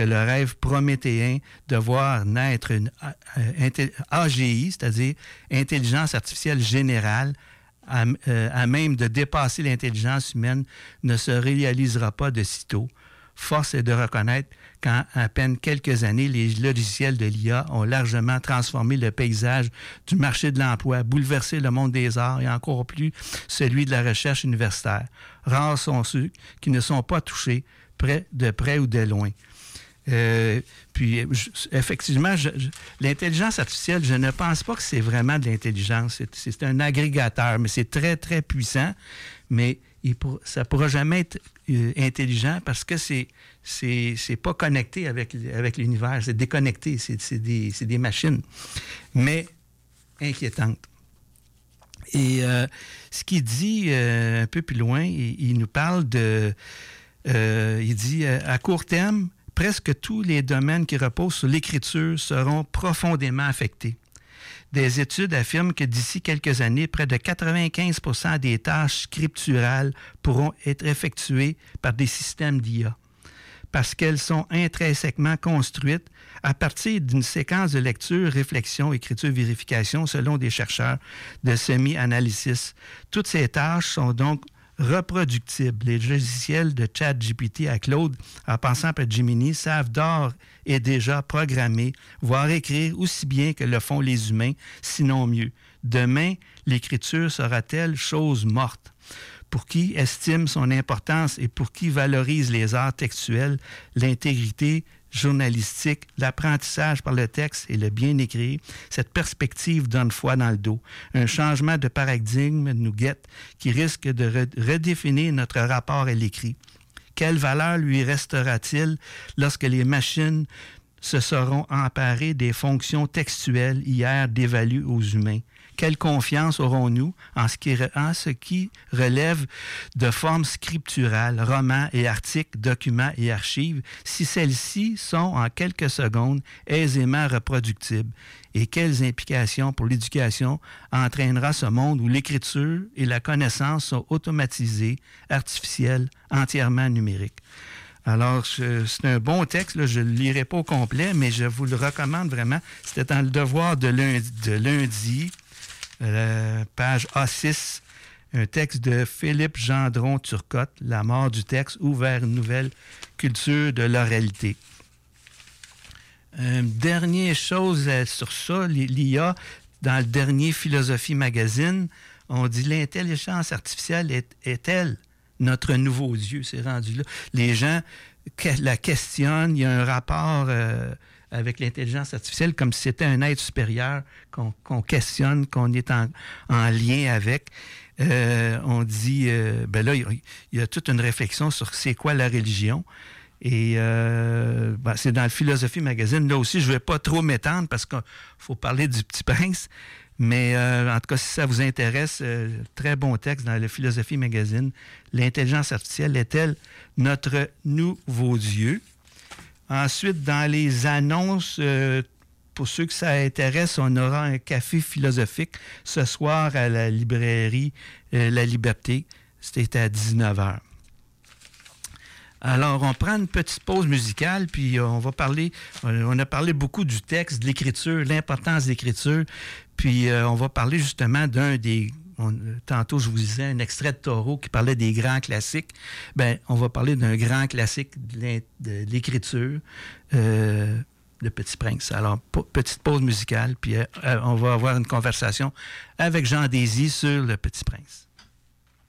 que le rêve prométhéen de voir naître une AGI, c'est-à-dire intelligence artificielle générale, à même de dépasser l'intelligence humaine, ne se réalisera pas de sitôt. Force est de reconnaître qu'en à peine quelques années, les logiciels de l'IA ont largement transformé le paysage du marché de l'emploi, bouleversé le monde des arts et encore plus celui de la recherche universitaire. Rares sont ceux qui ne sont pas touchés de près ou de loin. Effectivement, l'intelligence artificielle, je ne pense pas que c'est vraiment de l'intelligence. C'est un agrégateur, mais c'est très, très puissant. Mais ça ne pourra jamais être intelligent parce que c'est pas connecté avec l'univers. C'est déconnecté. C'est des machines. Mais inquiétantes. Et ce qu'il dit un peu plus loin, il nous parle de... il dit, à court terme, presque tous les domaines qui reposent sur l'écriture seront profondément affectés. Des études affirment que d'ici quelques années, près de 95% des tâches scripturales pourront être effectuées par des systèmes d'IA, parce qu'elles sont intrinsèquement construites à partir d'une séquence de lecture, réflexion, écriture, vérification, selon des chercheurs de semi-analysis. Toutes ces tâches sont donc reproductibles. Les logiciels de ChatGPT à Claude, en passant par Gemini, savent d'ores et déjà programmer, voire écrire aussi bien que le font les humains, sinon mieux. Demain, l'écriture sera-t-elle chose morte? Pour qui estime son importance et pour qui valorise les arts textuels, l'intégrité journalistique, l'apprentissage par le texte et le bien écrit, cette perspective donne foi dans le dos. Un changement de paradigme nous guette qui risque de redéfinir notre rapport à l'écrit. Quelle valeur lui restera-t-il lorsque les machines se seront emparées des fonctions textuelles hier dévalues aux humains? Quelle confiance aurons-nous en ce qui relève de formes scripturales, romans et articles, documents et archives, si celles-ci sont en quelques secondes aisément reproductibles? Et quelles implications pour l'éducation entraînera ce monde où l'écriture et la connaissance sont automatisées, artificielles, entièrement numériques? Alors, c'est un bon texte, là, je ne le lirai pas au complet, mais je vous le recommande vraiment. C'était dans le devoir de lundi. Page A6, un texte de Philippe Gendron-Turcotte, La mort du texte ou vers une nouvelle culture de l'oralité. Dernière chose sur ça, l'IA, dans le dernier Philosophie Magazine, on dit l'intelligence artificielle est-elle notre nouveau Dieu? C'est rendu là. Les gens la questionnent, il y a un rapport... avec l'intelligence artificielle, comme si c'était un être supérieur qu'on questionne, qu'on est en lien avec. On dit, là, il y a toute une réflexion sur c'est quoi la religion. Et c'est dans le Philosophie Magazine. Là aussi, je ne vais pas trop m'étendre parce qu'il faut parler du Petit Prince. Mais en tout cas, si ça vous intéresse, très bon texte dans le Philosophie Magazine. L'intelligence artificielle est-elle notre nouveau Dieu? Ensuite, dans les annonces, pour ceux que ça intéresse, on aura un café philosophique ce soir à la librairie La Liberté. C'était à 19h. Alors, on prend une petite pause musicale, puis on va parler, on a parlé beaucoup du texte, de l'écriture, l'importance de l'écriture, puis on va parler justement d'un des... tantôt, je vous disais un extrait de Thoreau qui parlait des grands classiques. Ben, on va parler d'un grand classique de l'écriture, Le Petit Prince. Alors, petite pause musicale, puis on va avoir une conversation avec Jean Désy sur Le Petit Prince.